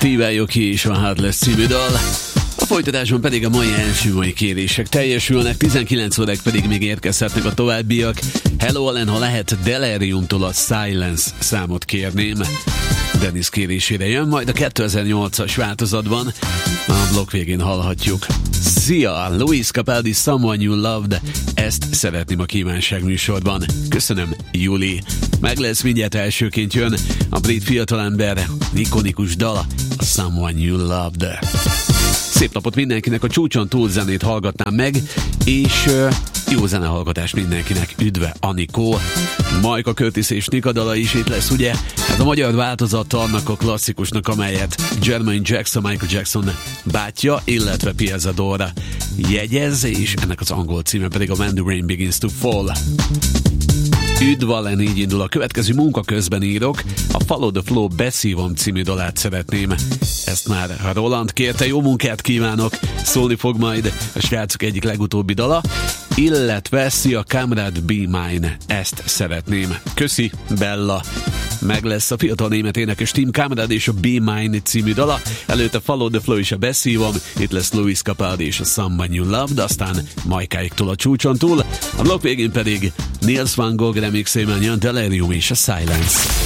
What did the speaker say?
Steve Aoki és a Heartless című dal. A folytatásban pedig a mai kérések teljesülnek, 19 óráig pedig még érkezhetnek a továbbiak. Hello Allen, ha lehet, Deliriumtól a Silence számot kérném. Dennis kérésére jön, majd a 2008-as változatban a blokk végén hallhatjuk. Szia! Luis Capaldi, Someone You Loved. Ezt szeretném a kívánság műsorban. Köszönöm, Juli. Meg lesz, mindjárt elsőként jön a brit fiatalember ikonikus dala, a Someone You Loved. Szép napot mindenkinek, a csúcson túl zenét hallgatnám meg, és jó zenehallgatás mindenkinek. Üdve Anikó, Majka Curtis és Nika dala is itt lesz, ugye? Ez a magyar változata annak a klasszikusnak, amelyet Jermaine Jackson, Michael Jackson bátyja, illetve Piazza Dora jegyez, és ennek az angol címe pedig a When the Rain Begins to Fall. Üdv Allen, így indul a következő munka közben írok. A Follow the Flow Beszívom című dalát szeretném. Ezt már Roland kérte, jó munkát kívánok. Szólni fog majd a srácok egyik legutóbbi dala, illetve Szia Kamrad Be Mine, ezt szeretném. Köszi, Bella. Meg lesz a fiatal német énekes Tim Kamrad és a Be Mine című dala. Előtte Follow the Flow és a Beszívom. Itt lesz Luis Capaldi és a Someone You Loved, aztán Majkáiktól a csúcson túl. A blokk végén pedig Nils van Gogh remixében jön Delirium és a Silence.